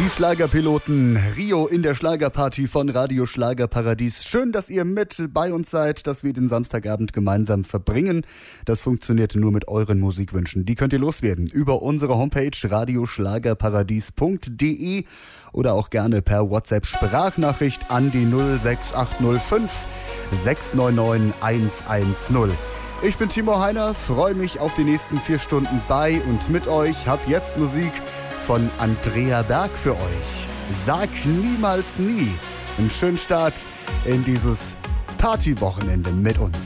Die Schlagerpiloten Rio in der Schlagerparty von Radio Schlagerparadies. Schön, dass ihr mit bei uns seid, dass wir den Samstagabend gemeinsam verbringen. Das funktioniert nur mit euren Musikwünschen. Die könnt ihr loswerden über unsere Homepage radioschlagerparadies.de oder auch gerne per WhatsApp-Sprachnachricht an die 06805 699 110. Ich bin Timo Heiner, freue mich auf die nächsten 4 Stunden bei und mit euch. Hab jetzt Musik von Andrea Berg für euch. Sag niemals nie. Einen schönen Start in dieses Partywochenende mit uns.